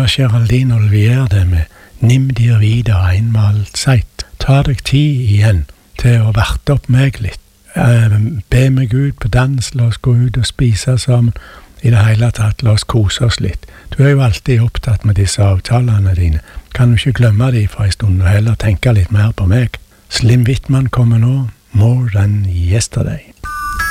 var Geraldine Olivier det med «Nimm dir wieder einmal Zeit». Ta deg tid igjen til å varte opp meg litt. Be meg ut på dans, la oss gå ut og spise sammen. I det hele tatt, la oss kose oss litt. Du er jo alltid opptatt med disse avtalene dine. Kan du ikke glemme de for en stund og heller tenke litt mer på meg? Slim Whitman kommer nå, More Than Yesterday.